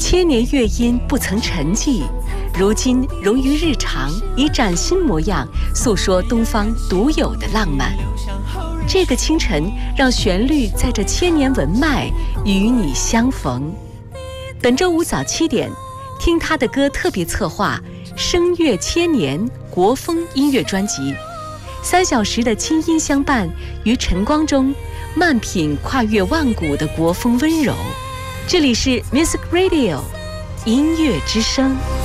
千年乐音不曾沉寂，如今融于日常，以崭新模样诉说东方独有的浪漫。这个清晨，让旋律在这千年文脉与你相逢。本周五早7点，听他的歌特别策划《声乐千年国风音乐专辑》，3小时的清音相伴，于晨光中慢品跨越万古的国风温柔。这里是 Music Radio 音乐之声。